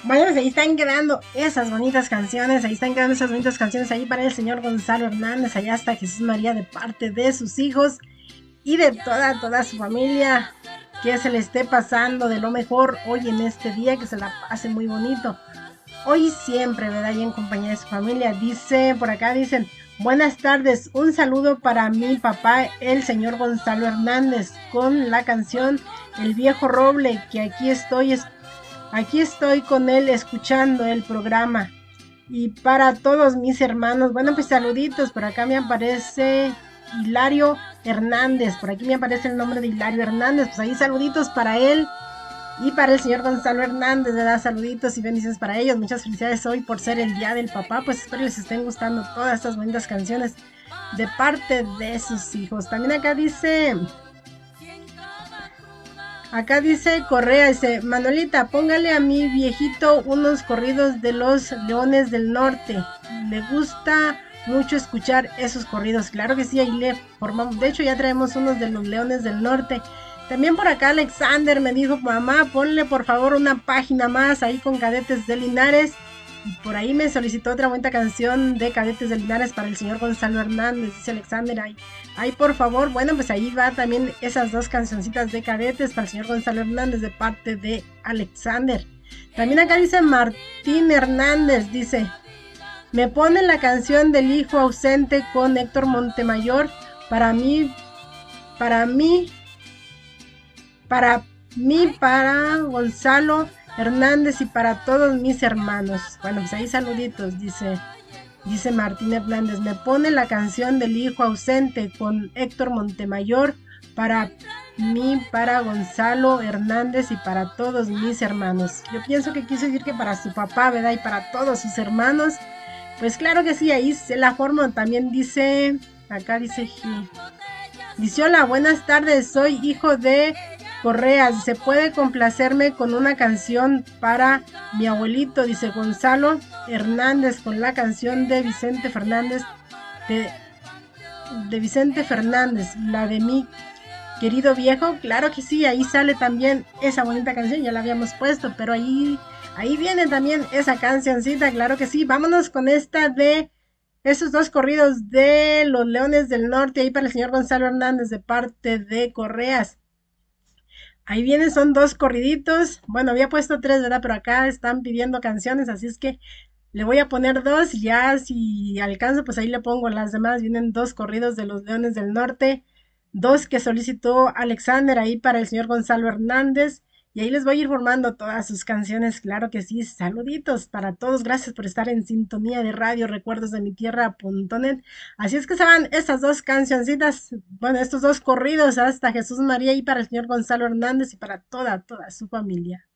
Bueno, pues ahí están quedando esas bonitas canciones, ahí están quedando esas bonitas canciones ahí para el señor Gonzalo Hernández, allá está Jesús María de parte de sus hijos y de toda su familia, que se le esté pasando de lo mejor hoy en este día, que se la pase muy bonito. Hoy y siempre, ¿verdad? Y en compañía de su familia. Dice, por acá dicen, buenas tardes, un saludo para mi papá, el señor Gonzalo Hernández, con la canción El Viejo Roble, que aquí estoy con él escuchando el programa. Y para todos mis hermanos, bueno, pues saluditos, por acá me aparece Hilario Hernández, por aquí me aparece el nombre de Hilario Hernández, pues ahí saluditos para él y para el señor Gonzalo Hernández, ¿verdad? Saluditos y bendiciones para ellos, muchas felicidades hoy por ser el Día del Papá, pues espero les estén gustando todas estas bonitas canciones de parte de sus hijos. También acá dice Correa, dice, Manuelita, póngale a mi viejito unos corridos de los Leones del Norte. Le gusta mucho escuchar esos corridos. Claro que sí, ahí le formamos. De hecho, ya traemos unos de los Leones del Norte. También por acá Alexander me dijo, mamá, ponle por favor una página más ahí con Cadetes de Linares. Y por ahí me solicitó otra buena canción de Cadetes de Linares para el señor Gonzalo Hernández, dice Alexander. Ahí por favor, bueno, pues ahí va también esas dos cancioncitas de Cadetes para el señor Gonzalo Hernández de parte de Alexander. También acá dice Martín Hernández, dice, me pone la canción del hijo ausente con Héctor Montemayor para mí, para para Gonzalo Hernández y para todos mis hermanos. Bueno, pues ahí saluditos, dice Martín Hernández. Me pone la canción del hijo ausente con Héctor Montemayor para mí, para Gonzalo Hernández y para todos mis hermanos. Yo pienso que quiso decir que para su papá, ¿verdad? Y para todos sus hermanos. Pues claro que sí, ahí se la forma. También dice, acá dice, hola, buenas tardes, soy hijo de Correas, ¿se puede complacerme con una canción para mi abuelito? Dice Gonzalo Hernández, con la canción de Vicente Fernández, de Vicente Fernández, la de mi querido viejo. Claro que sí, ahí sale también esa bonita canción, ya la habíamos puesto, pero ahí viene también esa cancioncita, claro que sí. Vámonos con esta de esos dos corridos de los Leones del Norte, ahí para el señor Gonzalo Hernández de parte de Correas. Ahí vienen, son dos corriditos. Bueno, había puesto tres, ¿verdad? Pero acá están pidiendo canciones, así es que le voy a poner dos y ya si alcanzo, pues ahí le pongo las demás. Vienen dos corridos de los Leones del Norte, dos que solicitó Alexander ahí para el señor Gonzalo Hernández. Y ahí les voy a ir formando todas sus canciones, claro que sí. Saluditos para todos, gracias por estar en sintonía de Radio Recuerdos de mi Tierra.net. Así es que se van estas dos cancioncitas, bueno, estos dos corridos hasta Jesús María y para el señor Gonzalo Hernández y para toda su familia.